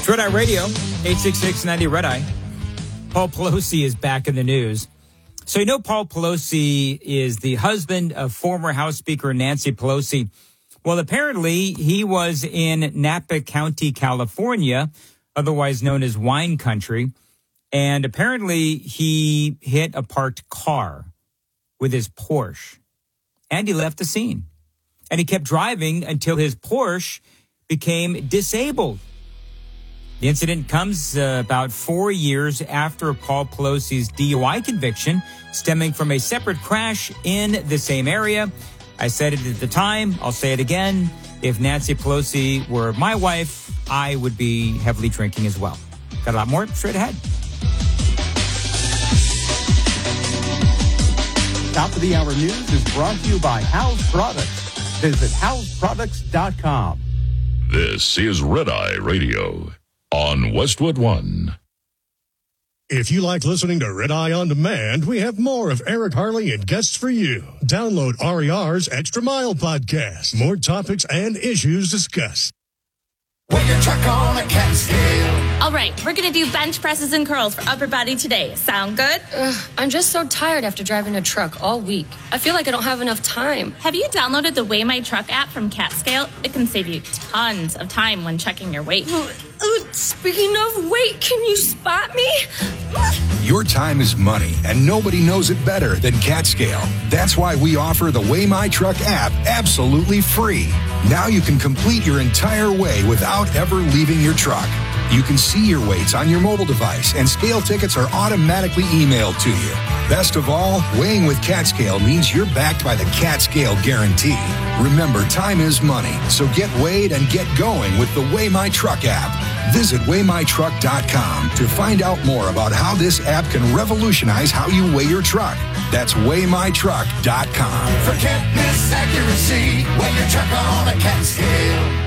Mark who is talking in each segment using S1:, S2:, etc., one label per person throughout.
S1: It's Red Eye Radio, 866-90 Red Eye. Paul Pelosi is back in the news. So you know Paul Pelosi is the husband of former House Speaker Nancy Pelosi. Well, apparently he was in Napa County, California, otherwise known as wine country. And apparently he hit a parked car with his Porsche. And he left the scene. And he kept driving until his Porsche became disabled. The incident comes about 4 years after Paul Pelosi's DUI conviction, stemming from a separate crash in the same area. I said it at the time. I'll say it again. If Nancy Pelosi were my wife, I would be heavily drinking as well. Got a lot more straight ahead.
S2: Top of the hour news is brought to you by House Products. Visit houseproducts.com.
S3: This is Red Eye Radio on Westwood One.
S4: If you like listening to Red Eye On Demand, we have more of Eric Harley and guests for you. Download RER's Extra Mile podcast. More topics and issues discussed.
S5: Weigh your truck on a cat scale.
S6: All right, we're going to do bench presses and curls for upper body today. Sound good?
S7: I'm just so tired after driving a truck all week. I feel like I don't have enough time.
S6: Have you downloaded the Weigh My Truck app from CatScale? It can save you tons of time when checking your weight.
S7: Speaking of weight, can you spot me?
S8: Your time is money, and nobody knows it better than CatScale. That's why we offer the Weigh My Truck app absolutely free. Now you can complete your entire weigh without ever leaving your truck. You can see your weights on your mobile device, and scale tickets are automatically emailed to you. Best of all, weighing with CatScale means you're backed by the CatScale guarantee. Remember, time is money, so get weighed and get going with the Weigh My Truck app. Visit WeighMyTruck.com to find out more about how this app can revolutionize how you weigh your truck. That's WeighMyTruck.com.
S5: Forget miss accuracy. Weigh your truck on a cat scale.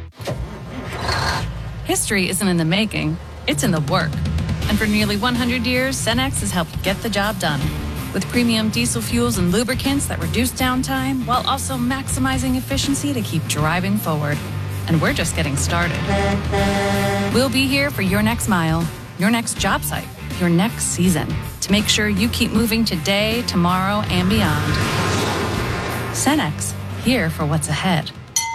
S9: History isn't in the making, it's in the work. And for nearly 100 years, Cenex has helped get the job done. With premium diesel fuels and lubricants that reduce downtime while also maximizing efficiency to keep driving forward. And we're just getting started. We'll be here for your next mile, your next job site, your next season, to make sure you keep moving today, tomorrow, and beyond. Cenex, here for what's ahead.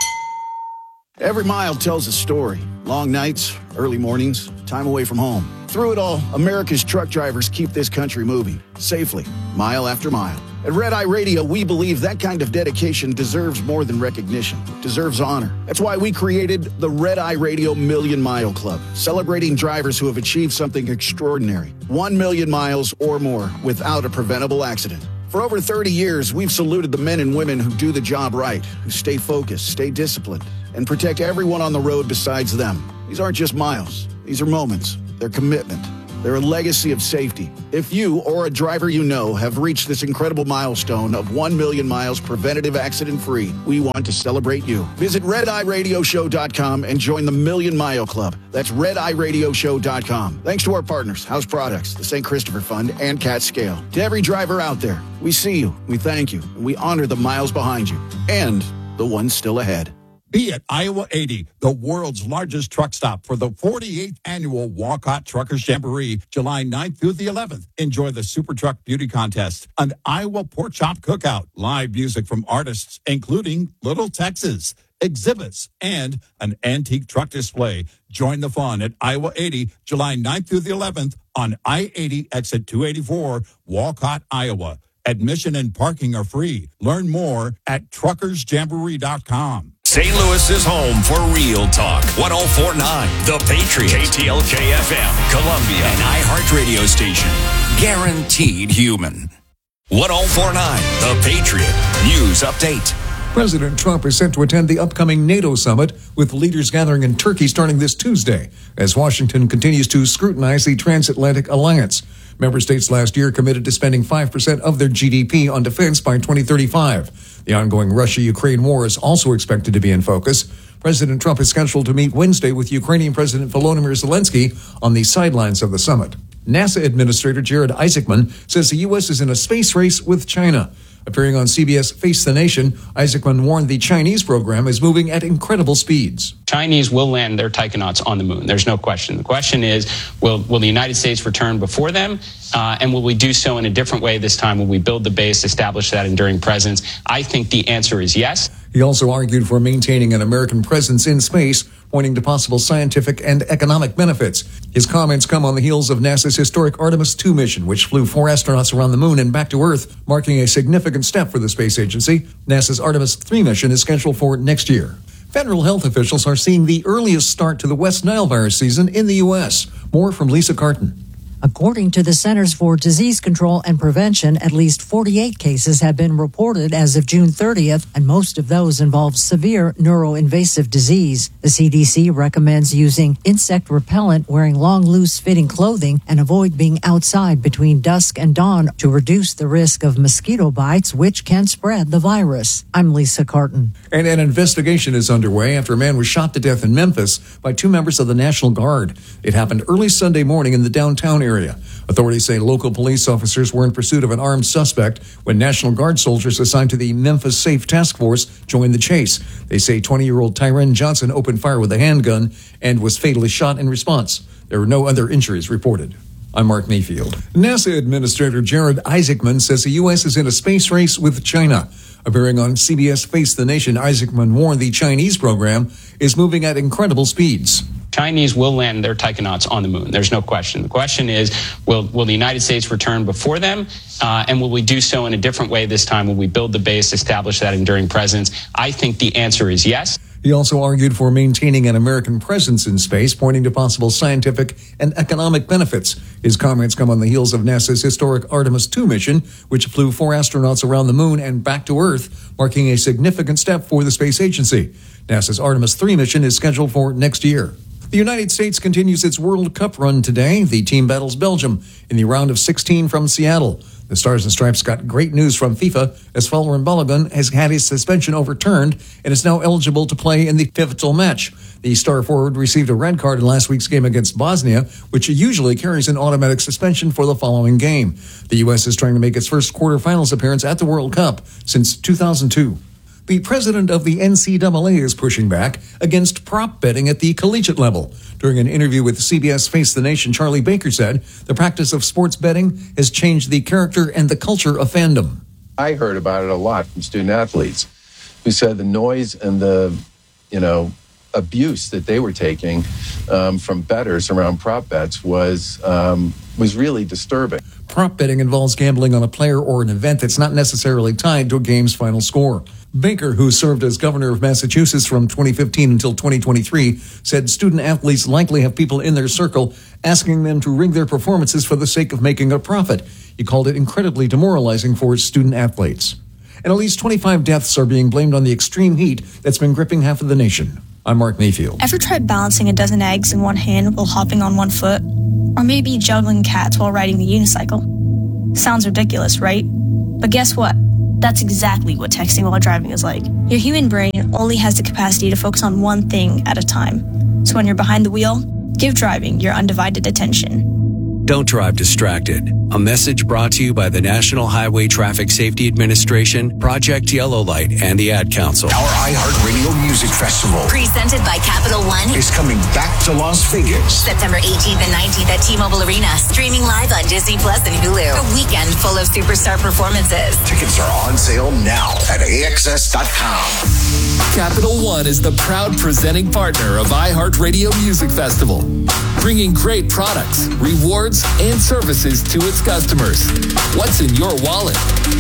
S10: Every mile tells a story. Long nights, early mornings, time away from home. Through it all, America's truck drivers keep this country moving, safely, mile after mile. At Red Eye Radio, we believe that kind of dedication deserves more than recognition, deserves honor. That's why we created the Red Eye Radio Million Mile Club, celebrating drivers who have achieved something extraordinary. 1 million miles or more without a preventable accident. For over 30 years, we've saluted the men and women who do the job right, who stay focused, stay disciplined, and protect everyone on the road besides them. These aren't just miles. These are moments. They're commitment. They're a legacy of safety. If you or a driver you know have reached this incredible milestone of 1 million miles preventative accident-free, we want to celebrate you. Visit RedEyeRadioShow.com and join the Million Mile Club. That's RedEyeRadioShow.com. Thanks to our partners, House Products, the St. Christopher Fund, and CatScale. To every driver out there, we see you, we thank you, and we honor the miles behind you and the ones still ahead.
S11: Be at Iowa 80, the world's largest truck stop for the 48th annual Walcott Truckers Jamboree, July 9th through the 11th. Enjoy the Super Truck Beauty Contest, an Iowa Pork Chop Cookout, live music from artists, including Little Texas, exhibits, and an antique truck display. Join the fun at Iowa 80, July 9th through the 11th on I-80 exit 284, Walcott, Iowa. Admission and parking are free. Learn more at truckersjamboree.com.
S12: St. Louis is home for Real Talk. 104.9 The Patriot, KTLK FM, Columbia, and iHeart Radio Station. Guaranteed human. 104.9 The Patriot News Update.
S13: President Trump is set to attend the upcoming NATO summit with leaders gathering in Turkey starting this Tuesday as Washington continues to scrutinize the transatlantic alliance. Member states last year committed to spending 5% of their GDP on defense by 2035. The ongoing Russia-Ukraine war is also expected to be in focus. President Trump is scheduled to meet Wednesday with Ukrainian President Volodymyr Zelensky on the sidelines of the summit. NASA Administrator Jared Isaacman says the U.S. is in a space race with China. Appearing on CBS Face the Nation, Isaacman warned the Chinese program is moving at incredible speeds.
S14: Chinese will land their taikonauts on the moon. There's no question. The question is, will the United States return before them? And will we do so in a different way this time? Will we build the base, establish that enduring presence? I think the answer is yes.
S13: He also argued for maintaining an American presence in space, pointing to possible scientific and economic benefits. His comments come on the heels of NASA's historic Artemis II mission, which flew 4 astronauts around the moon and back to Earth, marking a significant step for the space agency. NASA's Artemis III mission is scheduled for next year. Federal health officials are seeing the earliest start to the West Nile virus season in the U.S. More from Lisa Carton.
S15: According to the Centers for Disease Control and Prevention, at least 48 cases have been reported as of June 30th, and most of those involve severe neuroinvasive disease. The CDC recommends using insect repellent, wearing long, loose-fitting clothing, and avoid being outside between dusk and dawn to reduce the risk of mosquito bites, which can spread the virus. I'm Lisa Carton.
S13: And an investigation is underway after a man was shot to death in Memphis by 2 members of the National Guard. It happened early Sunday morning in the downtown area. Authorities say local police officers were in pursuit of an armed suspect when National Guard soldiers assigned to the Memphis Safe Task Force joined the chase. They say 20-year-old Tyren Johnson opened fire with a handgun and was fatally shot in response. There were no other injuries reported. I'm Mark Mayfield. NASA Administrator Jared Isaacman says the U.S. is in a space race with China. Appearing on CBS Face the Nation, Isaacman warned the Chinese program is moving at incredible speeds.
S14: Chinese will land their taikonauts on the moon. There's no question. The question is, will the United States return before them? And will we do so in a different way this time? Will we build the base, establish that enduring presence? I think the answer is yes.
S13: He also argued for maintaining an American presence in space, pointing to possible scientific and economic benefits. His comments come on the heels of NASA's historic Artemis II mission, which flew 4 astronauts around the moon and back to Earth, marking a significant step for the space agency. NASA's Artemis III mission is scheduled for next year. The United States continues its World Cup run today. The team battles Belgium in the round of 16 from Seattle. The Stars and Stripes got great news from FIFA as Folarin Balogun has had his suspension overturned and is now eligible to play in the pivotal match. The star forward received a red card in last week's game against Bosnia, which usually carries an automatic suspension for the following game. The U.S. is trying to make its first quarterfinals appearance at the World Cup since 2002. The president of the NCAA is pushing back against prop betting at the collegiate level. During an interview with CBS Face the Nation, Charlie Baker said the practice of sports betting has changed the character and the culture of fandom.
S16: I heard about it a lot from student athletes who said the noise and the, abuse that they were taking from bettors around prop bets was really disturbing.
S13: Prop betting involves gambling on a player or an event that's not necessarily tied to a game's final score. Baker, who served as governor of Massachusetts from 2015 until 2023, said student athletes likely have people in their circle asking them to rig their performances for the sake of making a profit. He called it incredibly demoralizing for student athletes. And at least 25 deaths are being blamed on the extreme heat that's been gripping half of the nation. I'm Mark Mayfield.
S17: Ever tried balancing a dozen eggs in one hand while hopping on one foot? Or maybe juggling cats while riding the unicycle? Sounds ridiculous, right? But guess what? That's exactly what texting while driving is like. Your human brain only has the capacity to focus on one thing at a time. So when you're behind the wheel, give driving your undivided attention.
S18: Don't drive distracted. A message brought to you by the National Highway Traffic Safety Administration, Project Yellow Light, and the Ad Council.
S12: Our iHeartRadio Music Festival,
S19: presented by Capital One,
S12: is coming back to Las Vegas.
S19: September 18th and 19th at T-Mobile Arena. Streaming live on Disney Plus and Hulu. A weekend full of superstar performances.
S12: Tickets are on sale now at AXS.com.
S20: Capital One is the proud presenting partner of iHeartRadio Music Festival, bringing great products, rewards, and services to its customers. What's in your wallet?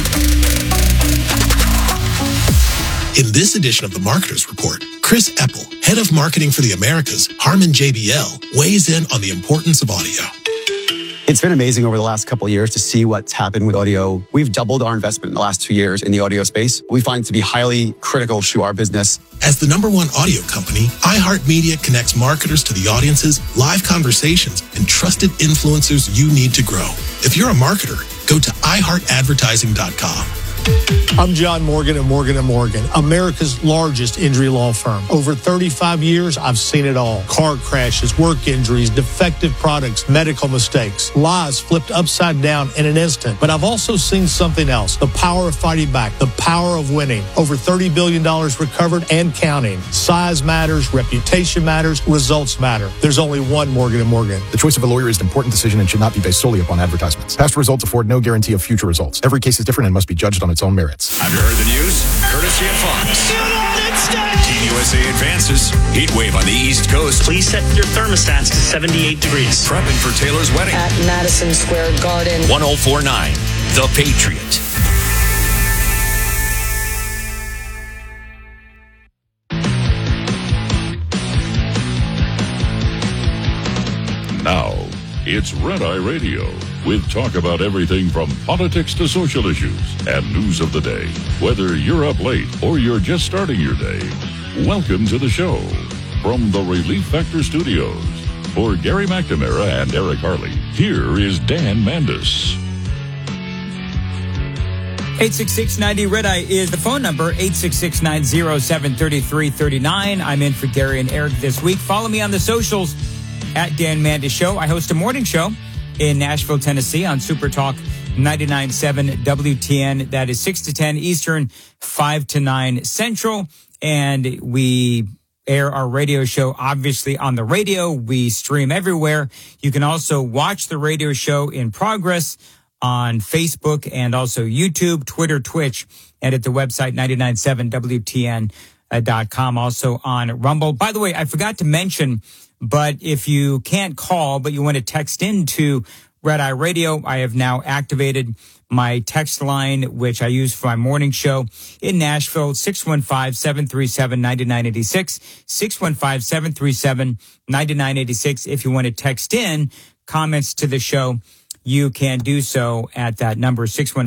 S21: In this edition of the Marketers Report, Chris Epple, head of marketing for the Americas, Harman JBL, weighs in on the importance of audio.
S22: It's been amazing over the last couple of years to see what's happened with audio. We've doubled our investment in the last 2 years in the audio space. We find it to be highly critical to our business.
S21: As the #1 audio company, iHeartMedia connects marketers to the audiences, live conversations, and trusted influencers you need to grow. If you're a marketer, go to iHeartAdvertising.com.
S1: I'm John Morgan at Morgan & Morgan, America's largest injury law firm. Over 35 years, I've seen it all. Car crashes, work injuries, defective products, medical mistakes, lies flipped upside down in an instant. But I've also seen something else, the power of fighting back, the power of winning. Over $30 billion recovered and counting. Size matters, reputation matters, results matter. There's only one Morgan & Morgan.
S2: The choice of a lawyer is an important decision and should not be based solely upon advertisements. Past results afford no guarantee of future results. Every case is different and must be judged on its own merits.
S12: Have you heard the news? Courtesy of Fox. Team USA advances. Heat wave on the East Coast.
S23: Please set your thermostats to 78 degrees.
S12: Prepping for Taylor's wedding.
S24: At Madison Square Garden.
S12: 1049, The Patriot.
S3: Now, it's Red Eye Radio, with talk about everything from politics to social issues and news of the day. Whether you're up late or you're just starting your day, welcome to the show. From the Relief Factor Studios, for Gary McNamara and Eric Harley, here is Dan Mandis.
S25: 866-90-RED-EYE is the phone number, 866-907-3339. I'm in for Gary and Eric this week. Follow me on the socials at Dan Mandis Show. I host a morning show in Nashville, Tennessee on Super Talk 99.7 WTN. That is 6 to 10 Eastern, 5 to 9 Central. And we air our radio show, obviously, on the radio. We stream everywhere. You can also watch the radio show in progress on Facebook and also YouTube, Twitter, Twitch, and at the website 997WTN.com. Also on Rumble. By the way, I forgot to mention, but if you can't call, but you want to text into Red Eye Radio, I have now activated my text line, which I use for my morning show in Nashville, 615-737-9986, 615-737-9986. If you want to text in comments to the show, you can do so at that number,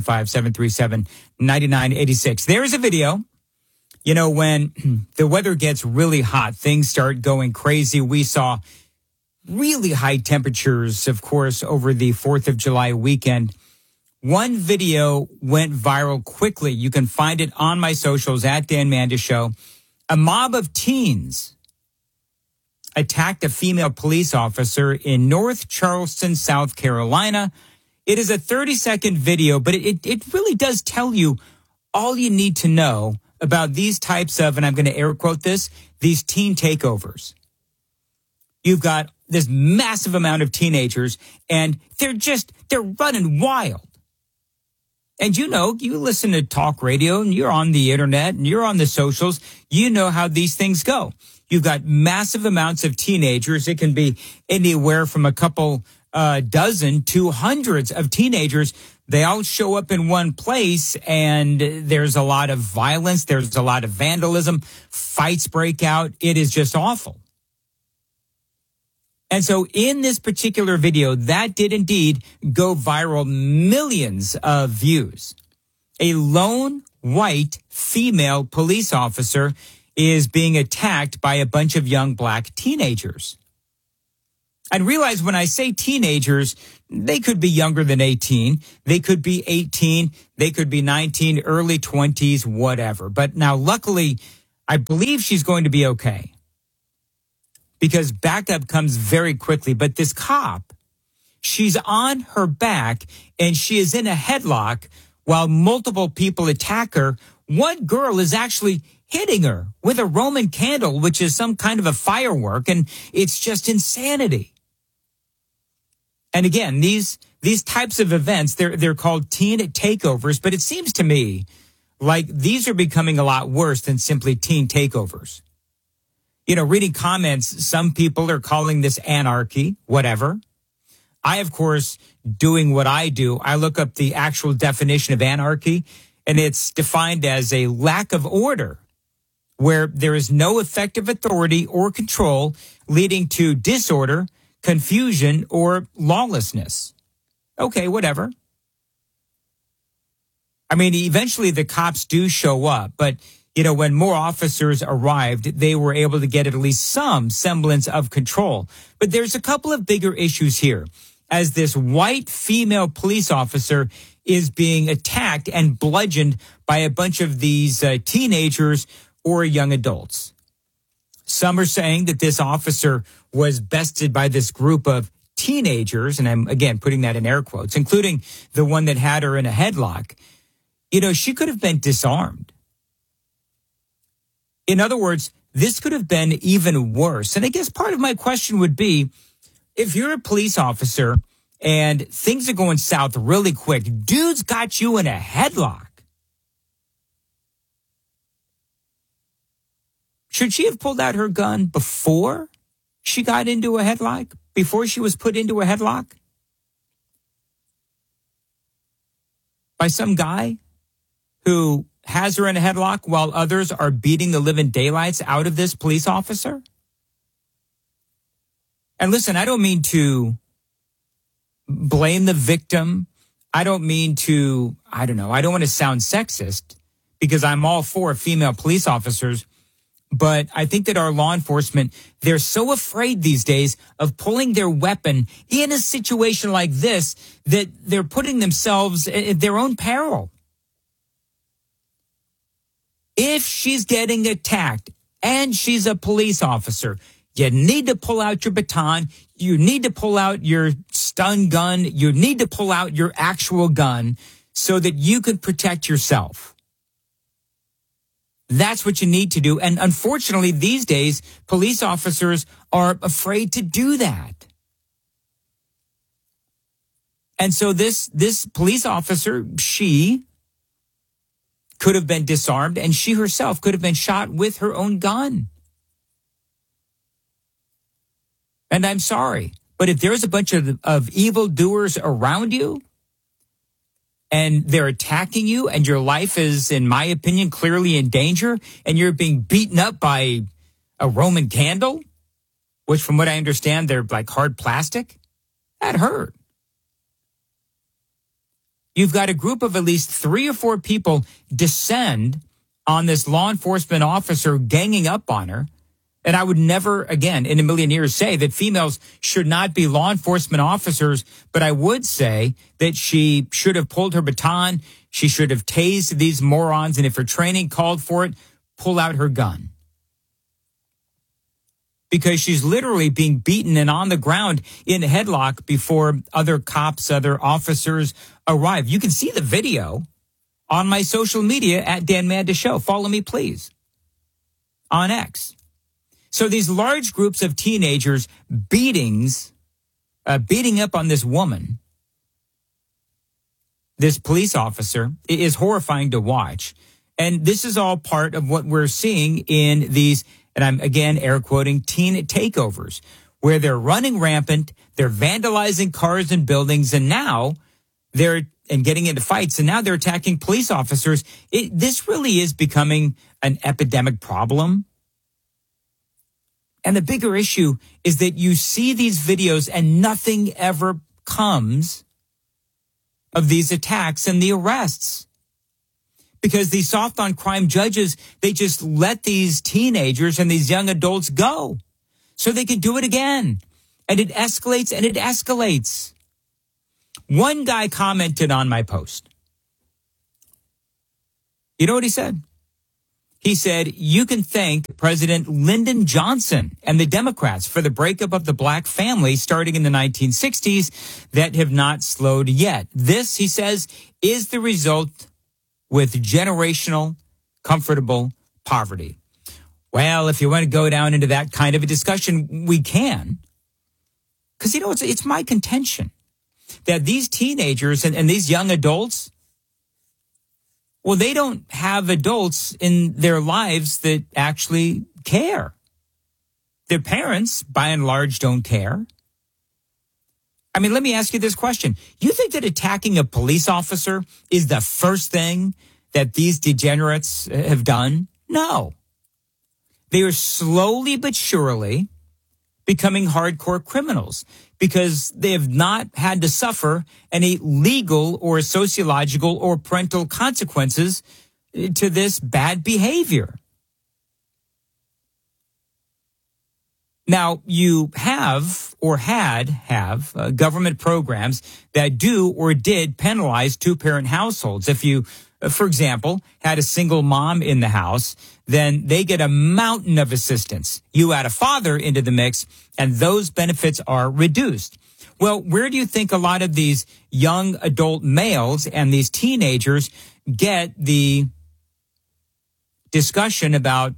S25: 615-737-9986. There is a video. You know, when the weather gets really hot, things start going crazy. We saw really high temperatures, of course, over the 4th of July weekend. One video went viral quickly. You can find it on my socials at Dan Mandis Show. A mob of teens attacked a female police officer in North Charleston, South Carolina. It is a 30-second video, but it really does tell you all you need to know about these types of, and I'm going to air quote this, these teen takeovers. You've got this massive amount of teenagers, and they're running wild. And you know, you listen to talk radio, and you're on the internet, and you're on the socials. You know how these things go. You've got massive amounts of teenagers. It can be anywhere from a couple dozen to hundreds of teenagers. They all show up in one place, and there's a lot of violence. There's a lot of vandalism. Fights break out. It is just awful. And so in this particular video, that did indeed go viral, millions of views. A lone white female police officer is being attacked by a bunch of young black teenagers. And realize when I say teenagers, they could be younger than 18. They could be 18. They could be 19, early 20s, whatever. But now, luckily, I believe she's going to be okay, because backup comes very quickly. But this cop, she's on her back, and she is in a headlock while multiple people attack her. One girl is actually hitting her with a Roman candle, which is some kind of a firework, and it's just insanity. And again, these types of events, they're called teen takeovers, but it seems to me like these are becoming a lot worse than simply teen takeovers. You know, reading comments, some people are calling this anarchy, whatever. I, of course, doing what I do, I look up the actual definition of anarchy, and it's defined as a lack of order, where there is no effective authority or control, leading to disorder, confusion, or lawlessness. Okay, whatever. I mean, eventually the cops do show up, but, you know, when more officers arrived, they were able to get at least some semblance of control. But there's a couple of bigger issues here, as this white female police officer is being attacked and bludgeoned by a bunch of these teenagers or young adults. Some are saying that this officer was bested by this group of teenagers, and I'm, again, putting that in air quotes, including the one that had her in a headlock. You know, she could have been disarmed. In other words, this could have been even worse. And I guess part of my question would be, if you're a police officer and things are going south really quick, dude's got you in a headlock, should she have pulled out her gun before she got into a headlock? Before she was put into a headlock? By some guy who has her in a headlock while others are beating the living daylights out of this police officer? And listen, I don't mean to blame the victim. I don't mean to, I don't want to sound sexist, because I'm all for female police officers. But I think that our law enforcement, they're so afraid these days of pulling their weapon in a situation like this that they're putting themselves at their own peril. If she's getting attacked and she's a police officer, you need to pull out your baton. You need to pull out your stun gun. You need to pull out your actual gun so that you can protect yourself. That's what you need to do. And unfortunately, these days, police officers are afraid to do that. And so this police officer, she could have been disarmed, and she herself could have been shot with her own gun. And I'm sorry, but if there's a bunch of evildoers around you, and they're attacking you, and your life is, in my opinion, clearly in danger, and you're being beaten up by a Roman candle, which from what I understand, they're like hard plastic, that hurt. You've got a group of at least 3 or 4 people descend on this law enforcement officer, ganging up on her. And I would never, again, in a million years, say that females should not be law enforcement officers, but I would say that she should have pulled her baton. She should have tased these morons, and if her training called for it, pull out her gun. Because she's literally being beaten and on the ground in a headlock before other cops, other officers arrive. You can see the video on my social media at Dan Manda Show. Follow me, please, on X. So these large groups of teenagers beating up on this woman, this police officer, is horrifying to watch. And this is all part of what we're seeing in these, and I'm again air quoting, teen takeovers, where they're running rampant, they're vandalizing cars and buildings, and now they're getting into fights, and now they're attacking police officers. This really is becoming an epidemic problem. And the bigger issue is that you see these videos and nothing ever comes of these attacks and the arrests. Because these soft on crime judges, they just let these teenagers and these young adults go so they can do it again. And it escalates and it escalates. One guy commented on my post. You know what he said? He said, you can thank President Lyndon Johnson and the Democrats for the breakup of the black family starting in the 1960s that have not slowed yet. This, he says, is the result with generational, comfortable poverty. Well, if you want to go down into that kind of a discussion, we can. Because, you know, it's my contention that these teenagers and these young adults, well, they don't have adults in their lives that actually care. Their parents, by and large, don't care. I mean, let me ask you this question. You think that attacking a police officer is the first thing that these degenerates have done? No. They are slowly but surely becoming hardcore criminals because they have not had to suffer any legal or sociological or parental consequences to this bad behavior. Now, you have government programs that do or did penalize two-parent households. If you, for example, had a single mom in the house, then they get a mountain of assistance. You add a father into the mix, and those benefits are reduced. Well, where do you think a lot of these young adult males and these teenagers get the discussion about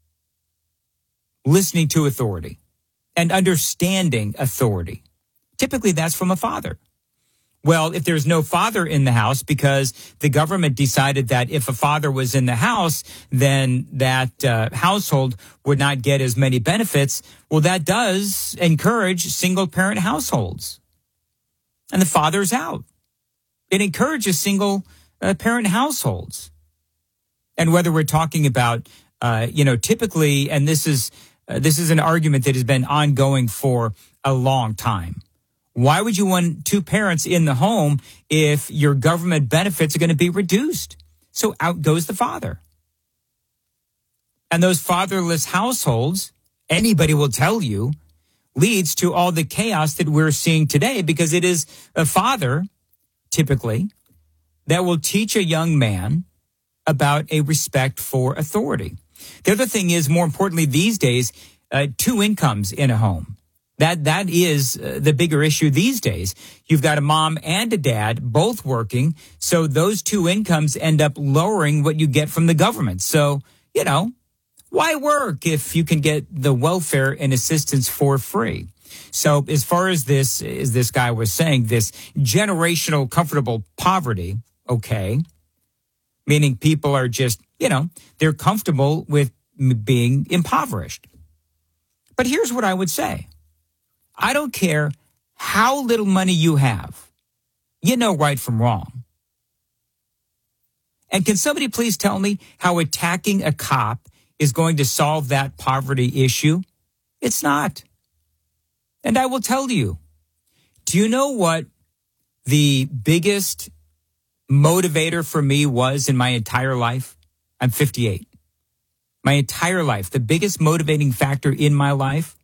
S25: listening to authority and understanding authority? Typically, that's from a father. Well, if there's no father in the house because the government decided that if a father was in the house, then that household would not get as many benefits, well, that does encourage single-parent households. And the father's out. It encourages single-parent households. And whether we're talking about, typically, and this is an argument that has been ongoing for a long time. Why would you want two parents in the home if your government benefits are going to be reduced? So out goes the father. And those fatherless households, anybody will tell you, leads to all the chaos that we're seeing today, because it is a father, typically, that will teach a young man about a respect for authority. The other thing is, more importantly these days, two incomes in a home. That is the bigger issue these days. You've got a mom and a dad both working, so those two incomes end up lowering what you get from the government. So, why work if you can get the welfare and assistance for free? So as far as this guy was saying, this generational comfortable poverty, okay, meaning people are just, they're comfortable with being impoverished. But here's what I would say. I don't care how little money you have. You know right from wrong. And can somebody please tell me how attacking a cop is going to solve that poverty issue? It's not. And I will tell you, do you know what the biggest motivator for me was in my entire life? I'm 58. My entire life, the biggest motivating factor in my life,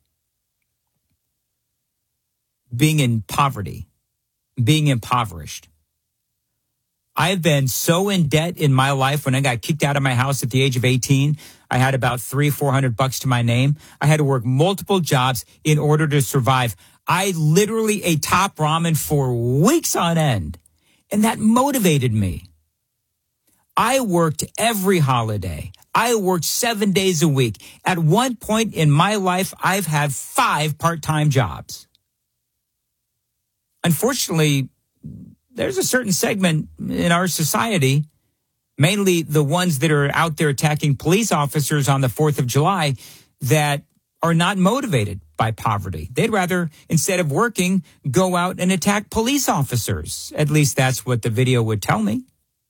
S25: being in poverty, being impoverished. I've been so in debt in my life. When I got kicked out of my house at the age of 18, I had about $300-400 to my name. I had to work multiple jobs in order to survive. I literally ate top ramen for weeks on end, and that motivated me. I worked every holiday. I worked 7 days a week. At one point in my life, I've had 5 part-time jobs. Unfortunately, there's a certain segment in our society, mainly the ones that are out there attacking police officers on the 4th of July, that are not motivated by poverty. They'd rather, instead of working, go out and attack police officers. At least that's what the video would tell me.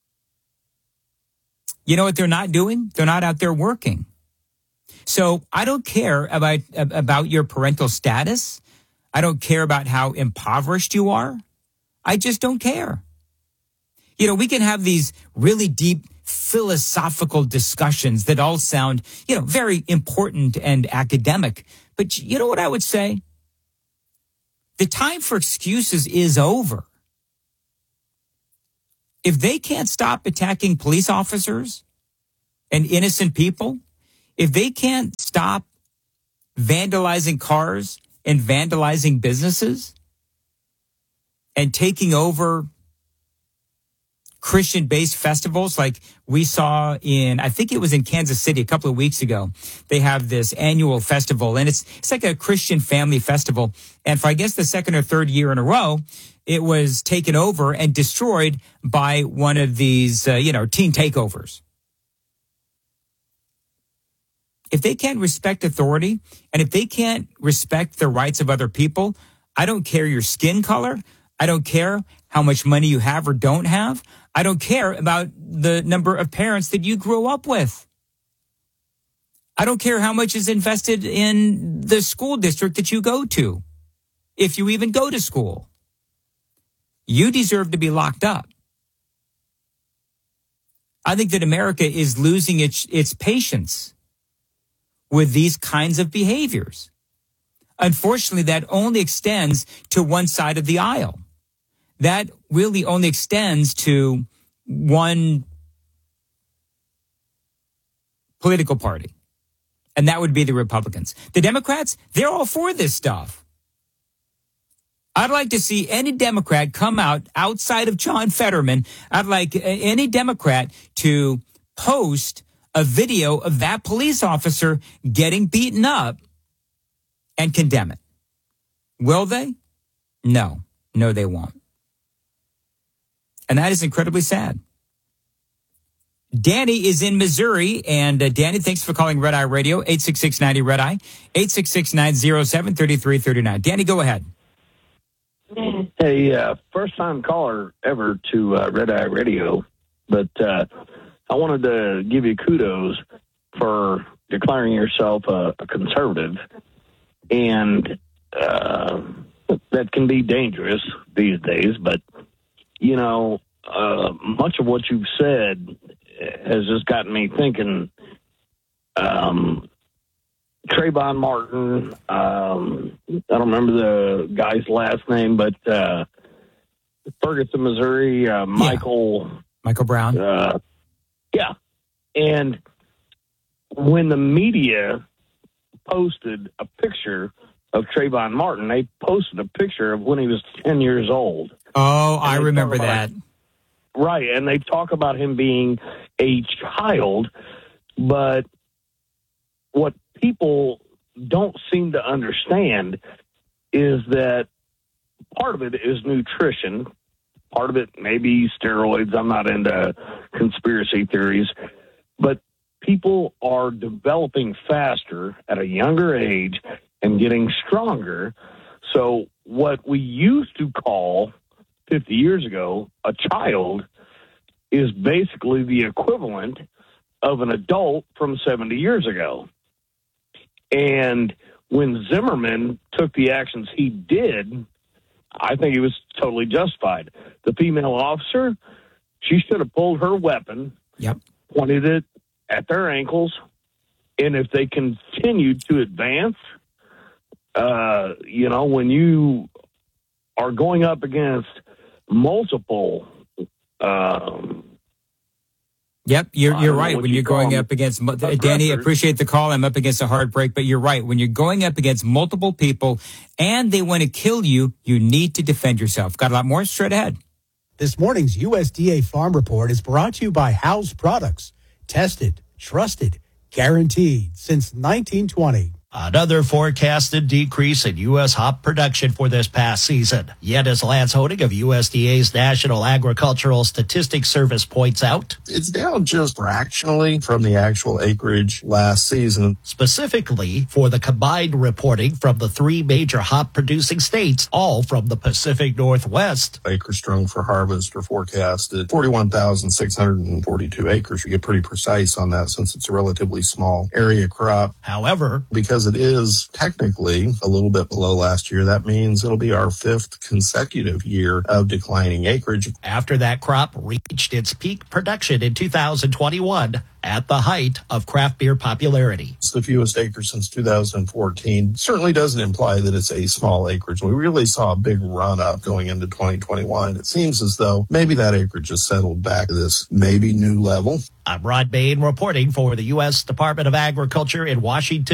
S25: You know what they're not doing? They're not out there working. So I don't care about your parental status. I don't care about how impoverished you are. I just don't care. We can have these really deep philosophical discussions that all sound, very important and academic. But you know what I would say? The time for excuses is over. If they can't stop attacking police officers and innocent people, if they can't stop vandalizing cars and vandalizing businesses and taking over Christian-based festivals like we saw I think it was in Kansas City a couple of weeks ago. They have this annual festival, and it's like a Christian family festival. And for, I guess, the second or third year in a row, it was taken over and destroyed by one of these, teen takeovers. If they can't respect authority, and if they can't respect the rights of other people, I don't care your skin color. I don't care how much money you have or don't have. I don't care about the number of parents that you grew up with. I don't care how much is invested in the school district that you go to, if you even go to school. You deserve to be locked up. I think that America is losing its patience with these kinds of behaviors. Unfortunately, that only extends to one side of the aisle. That really only extends to one political party, and that would be the Republicans. The Democrats, they're all for this stuff. I'd like to see any Democrat come out outside of John Fetterman. I'd like any Democrat to post a video of that police officer getting beaten up and condemn it. Will they? No, they won't. And that is incredibly sad. Danny is in Missouri, and Danny, thanks for calling Red Eye Radio, 866-90 Red Eye, 866-907-3339. Danny, go ahead.
S4: Hey, first-time caller ever to Red Eye Radio, but I wanted to give you kudos for declaring yourself a conservative, and that can be dangerous these days, but, you know, much of what you've said has just gotten me thinking. Trayvon Martin, I don't remember the guy's last name, but Ferguson, Missouri, Michael
S25: Brown.
S4: Yeah. And when the media posted a picture of Trayvon Martin, they posted a picture of when he was 10 years old.
S25: Oh, I remember that.
S4: Right, and they talk about him being a child, but what people don't seem to understand is that part of it is nutrition, part of it may be steroids. I'm not into conspiracy theories, but people are developing faster at a younger age and getting stronger. So what we used to call 50 years ago a child is basically the equivalent of an adult from 70 years ago. And when Zimmerman took the actions he did, I think he was totally justified. The female officer, she should have pulled her weapon, pointed it at their ankles, and if they continued to advance, you know, when you are going up against multiple
S25: Yep, you're right. When you're going up against, Danny, appreciate the call. I'm up against a hard break, but you're right. When you're going up against multiple people and they want to kill you, you need to defend yourself. Got a lot more straight ahead.
S5: This morning's USDA Farm Report is brought to you by House Products. Tested, trusted, guaranteed since 1920.
S6: Another forecasted decrease in U.S. hop production for this past season. Yet, as Lance Honig of USDA's National Agricultural Statistics Service points out,
S7: it's down just fractionally from the actual acreage last season.
S6: Specifically for the combined reporting from the three major hop-producing states, all from the Pacific Northwest.
S7: Acres strung for harvest are forecasted 41,642 acres. You get pretty precise on that since it's a relatively small area crop.
S6: However,
S7: because it is technically a little bit below last year, that means it'll be our fifth consecutive year of declining acreage.
S6: After that crop reached its peak production in 2021, at the height of craft beer popularity.
S7: It's the fewest acres since 2014. Certainly doesn't imply that it's a small acreage. We really saw a big run up going into 2021. It seems as though maybe that acreage has settled back to this maybe new level.
S6: I'm Rod Bain reporting for the U.S. Department of Agriculture in Washington.